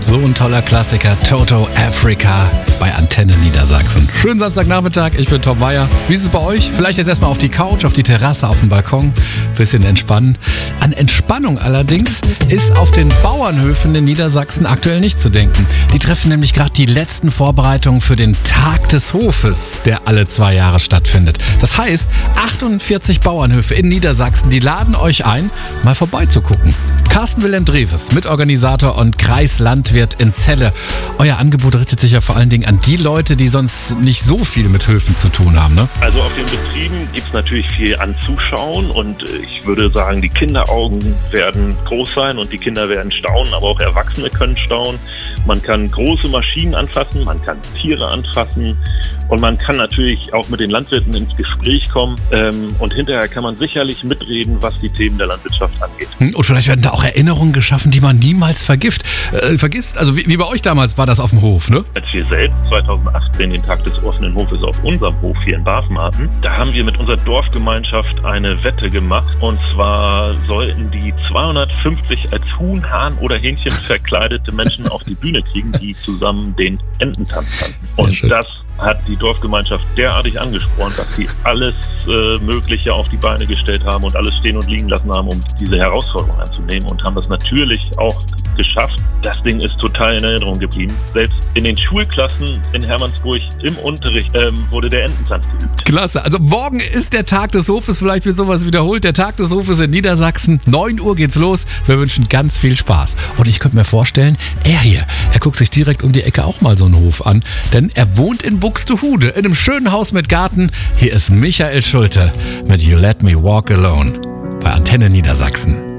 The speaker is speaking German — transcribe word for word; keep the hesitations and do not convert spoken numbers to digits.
So ein toller Klassiker, Toto Africa bei Antenne Niedersachsen. Schönen Samstagnachmittag, ich bin Tom Weyer. Wie ist es bei euch? Vielleicht jetzt erstmal auf die Couch, auf die Terrasse, auf dem Balkon. Bisschen entspannen. An Entspannung allerdings ist auf den Bauernhöfen in Niedersachsen aktuell nicht zu denken. Die treffen nämlich gerade die letzten Vorbereitungen für den Tag des Hofes, der alle zwei Jahre stattfindet. Das heißt, achtundvierzig Bauernhöfe in Niedersachsen, die laden euch ein, mal vorbeizugucken. Carsten Wilhelm Dreves, Mitorganisator und Kreislandwirt in Celle. Euer Angebot richtet sich ja vor allen Dingen an die Leute, die sonst nicht so viel mit Höfen zu tun haben, ne? Also auf den Betrieben gibt es natürlich viel anzuschauen und ich würde sagen, die Kinderaugen werden groß sein und die Kinder werden staunen, aber auch Erwachsene können staunen. Man kann große Maschinen anfassen, man kann Tiere anfassen und man kann natürlich auch mit den Landwirten ins Gespräch kommen ähm, und hinterher kann man sicherlich mitreden, was die Themen der Landwirtschaft angeht. Und vielleicht werden da auch Erinnerungen geschaffen, die man niemals vergisst. Äh, vergisst. Also wie, wie bei euch damals war das auf dem Hof, ne? Als wir selbst zweitausendachtzehn den Tag des offenen Hofes auf unserem Hof hier in Barfen hatten, da haben wir mit unserer Dorfgemeinschaft eine Wette gemacht. Und zwar sollten die zweihundertfünfzig als Huhn, Hahn oder Hähnchen verkleidete Menschen auf die Bühne kriegen, die zusammen den Ententanz tanzen. Und schön. Das hat die Dorfgemeinschaft derartig angesprochen, dass sie alles äh, Mögliche auf die Beine gestellt haben und alles stehen und liegen lassen haben, um diese Herausforderung anzunehmen und haben das natürlich auch geschafft. Das Ding ist total in Erinnerung geblieben. Selbst in den Schulklassen in Hermannsburg im Unterricht ähm, wurde der Ententanz geübt. Klasse. Also morgen ist der Tag des Hofes, vielleicht wird sowas wiederholt. Der Tag des Hofes in Niedersachsen. neun Uhr geht's los. Wir wünschen ganz viel Spaß. Und ich könnte mir vorstellen, er hier, er guckt sich direkt um die Ecke auch mal so einen Hof an. Denn er wohnt in Buxtehude, in einem schönen Haus mit Garten. Hier ist Michael Schulte mit You Let Me Walk Alone bei Antenne Niedersachsen.